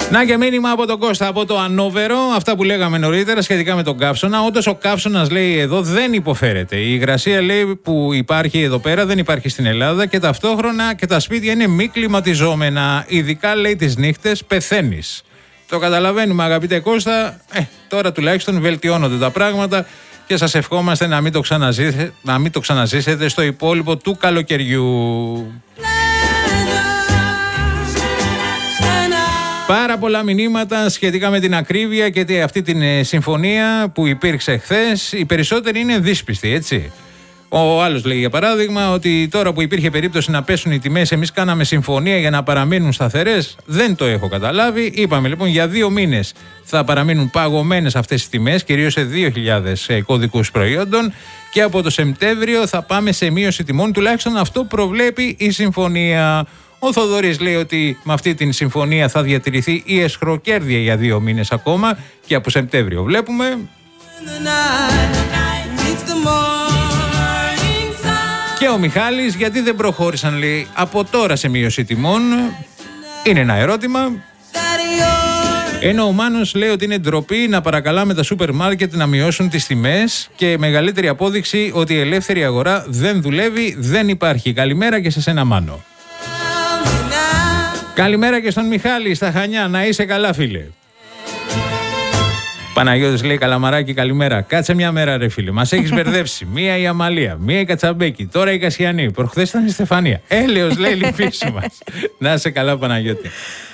Να και μήνυμα από τον Κώστα από το Ανόβερο, αυτά που λέγαμε νωρίτερα σχετικά με τον καύσωνα. Όντως ο καύσωνας, λέει, εδώ δεν υποφέρεται. Η υγρασία, λέει, που υπάρχει εδώ πέρα δεν υπάρχει στην Ελλάδα και ταυτόχρονα και τα σπίτια είναι μη κλιματιζόμενα. Ειδικά, λέει, τις νύχτες πεθαίνεις. Το καταλαβαίνουμε, αγαπητέ Κώστα. Τώρα τουλάχιστον βελτιώνονται τα πράγματα και σας ευχόμαστε να μην το ξαναζήσετε στο υπόλοιπο του καλοκαιριού. Πάρα πολλά μηνύματα σχετικά με την ακρίβεια και αυτή την συμφωνία που υπήρξε χθες. Οι περισσότεροι είναι δύσπιστοι, έτσι. Ο άλλος λέει, για παράδειγμα, ότι τώρα που υπήρχε περίπτωση να πέσουν οι τιμές, εμείς κάναμε συμφωνία για να παραμείνουν σταθερές. Δεν το έχω καταλάβει. Είπαμε λοιπόν για 2 μήνες θα παραμείνουν παγωμένες αυτές οι τιμές, κυρίως σε 2.000 κωδικούς προϊόντων, και από το Σεπτέμβριο θα πάμε σε μείωση τιμών. Τουλάχιστον αυτό προβλέπει η συμφωνία. Ο Θοδωρής λέει ότι με αυτή την συμφωνία θα διατηρηθεί η εσχροκέρδεια για 2 μήνες ακόμα και από Σεπτέμβριο βλέπουμε. Και ο Μιχάλης, γιατί δεν προχώρησαν, λέει, από τώρα σε μείωση τιμών, είναι ένα ερώτημα. Ενώ ο Μάνος λέει ότι είναι ντροπή να παρακαλάμε τα σούπερ μάρκετ να μειώσουν τις τιμές και μεγαλύτερη απόδειξη ότι η ελεύθερη αγορά δεν δουλεύει, δεν υπάρχει. Καλημέρα και σε σένα, Μάνο. Καλημέρα και στον Μιχάλη στα Χανιά, να είσαι καλά, φίλε. Παναγιώτης λέει, Καλαμαράκι, καλημέρα. Κάτσε μια μέρα, ρε φίλε. Μας έχεις μπερδέψει. Μία η Αμαλία, μία η Κατσαμπέκη, τώρα η Κασιανή. Προχθές ήταν η Στεφανία. Έλεος, λέει, λυπήσου μας. Να είσαι καλά, Παναγιώτη.